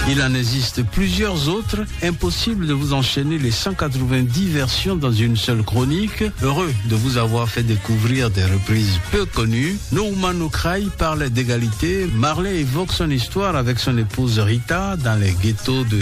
Il en existe plusieurs autres. Impossible de vous enchaîner les 190 versions dans une seule chronique. Heureux de vous avoir fait découvrir des reprises peu connues. Nouman Oukray parle d'égalité. Marley évoque son histoire avec son épouse Rita dans les ghettos de